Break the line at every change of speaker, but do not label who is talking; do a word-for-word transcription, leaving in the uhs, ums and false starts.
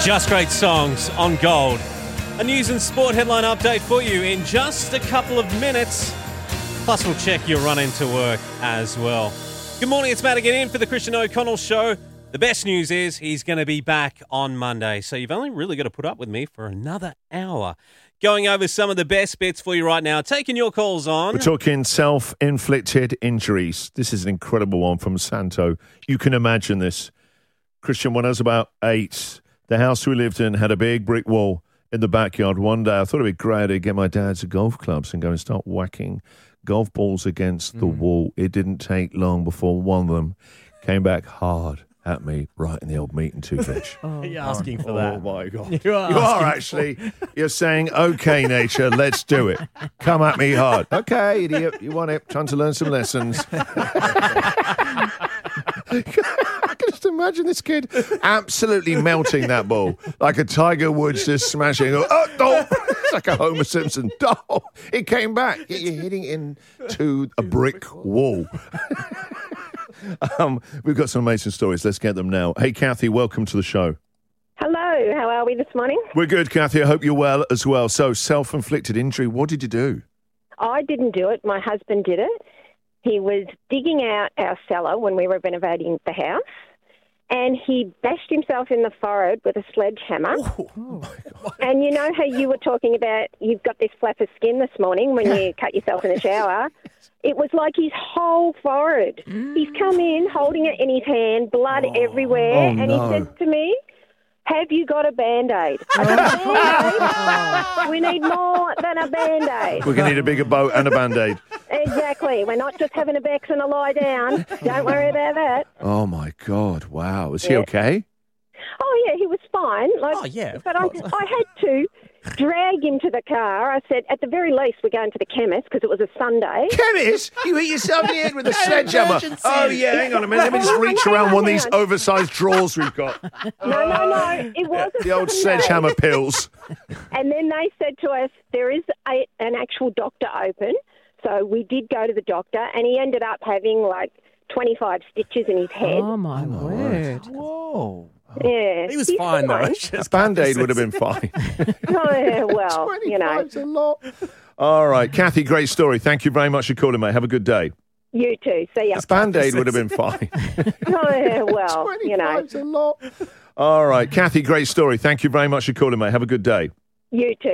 Just great songs on Gold. A news and sport headline update for you in just a couple of minutes. Plus, we'll check your run into work as well. Good morning, it's Matt again in for the Christian O'Connell Show. The best news is he's going to be back on Monday, so you've only really got to put up with me for another hour. Going over some of the best bits for you right now, taking your calls on.
We're talking self-inflicted injuries. This is an incredible one from Santo. You can imagine this. Christian, when I was about eight, the house we lived in had a big brick wall in the backyard. One day I thought it'd be great to get my dad to golf clubs and go and start whacking golf balls against the mm. wall. It didn't take long before one of them came back hard at me, right in the old meat and tooth edge.
Oh, you're asking for that.
Oh, my God.
You are,
you are actually. You're saying, okay, nature, let's do it. Come at me hard. Okay, idiot, you want it. Trying to learn some lessons. I can just imagine this kid absolutely melting that ball like a Tiger Woods just smashing. Oh, oh. It's like a Homer Simpson. Oh, it came back. You're hitting into a brick wall. Um, we've got some amazing stories. Let's get them now. Hey, Kathy, welcome to the show.
Hello, how are we this morning?
We're good, Kathy. I hope you're well as well. So, self-inflicted injury, what did you do?
I didn't do it. My husband did it. He was digging out our cellar when we were renovating the house, and he bashed himself in the forehead with a sledgehammer.
Oh, oh my God.
And you know how you were talking about you've got this flap of skin this morning when you cut yourself in the shower? It was like his whole forehead. Mm. He's come in holding it in his hand, blood oh. everywhere,
oh,
and
no.
he said to me, have you got a Band-Aid? I said, Band-Aid? We need more than a Band-Aid.
We're going to need a bigger boat and a Band-Aid.
Exactly. We're not just having a Bex and a lie down. Don't worry about that.
Oh, my God. Wow. Is
yeah.
he okay?
Oh, yeah, he was fine. Like,
oh, yeah.
But I, I had to drag him to the car. I said, at the very least, we're going to the chemist because it was a Sunday.
Chemist? You hit yourself in the head with a sledgehammer. Oh, yeah, hang on a minute. Let me just reach around one of these oversized drawers we've got.
No, no, no. It was
The old sledgehammer pills.
And then they said to us, there is a, an actual doctor open. So we did go to the doctor, and he ended up having like twenty-five stitches in his head.
Oh, my
oh,
word.
Whoa.
Yeah.
He was fine, though.
A Band-Aid would have been fine.
Oh, yeah, well, you know.
a lot. All right. Kathy, great story. Thank you very much for calling, mate. Have a good day.
You too. See ya.
A Band-Aid would have been fine.
Oh, yeah, well, you know.
a lot. All right. Kathy, great story. Thank you very much for calling, mate. Have a good day.
You too.